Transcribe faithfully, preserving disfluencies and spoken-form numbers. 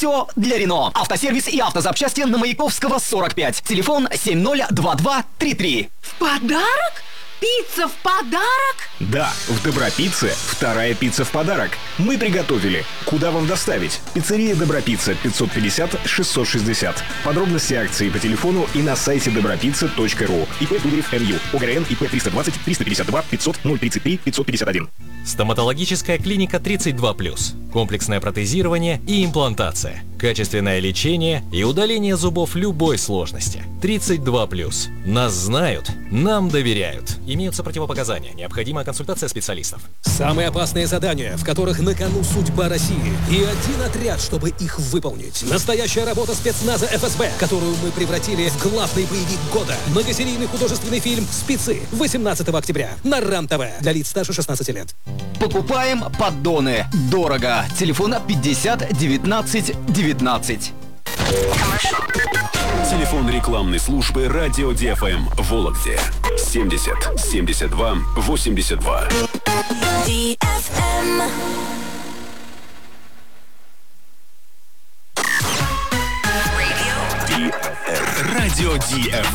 Все для Рено. Автосервис и автозапчасти на Маяковского, сорок пять. Телефон семь ноль два два три три. В подарок? Пицца в подарок? Да, в Добропицце вторая пицца в подарок. Мы приготовили. Куда вам доставить? Пиццерия Добропицца, пятьсот пятьдесят шестьсот шестьдесят. Подробности акции по телефону и на сайте добропицца точка ру. ИП Дударев МЮ. ОГРН ИП триста двадцать триста пятьдесят два пятьсот ноль тридцать три пятьсот пятьдесят один. Стоматологическая клиника тридцать два плюс. Комплексное протезирование и имплантация. Качественное лечение и удаление зубов любой сложности. тридцать два плюс. Нас знают, нам доверяют. Имеются противопоказания. Необходимая консультация специалистов. Самые опасные задания, в которых на кону судьба России. И один отряд, чтобы их выполнить. Настоящая работа спецназа эф эс бэ, которую мы превратили в главный боевик года. Многосерийный художественный фильм «Спецы» восемнадцатого октября на РАН-ТВ для лиц старше шестнадцати лет. Покупаем поддоны. Дорого. Телефон пятьдесят девятнадцать девятнадцать. Телефон рекламной службы «Радио Ди Эф Эм» в Вологде. семьдесят семьдесят два восемьдесят два. Ди Эф Эм. Радио Ди Эф Эм.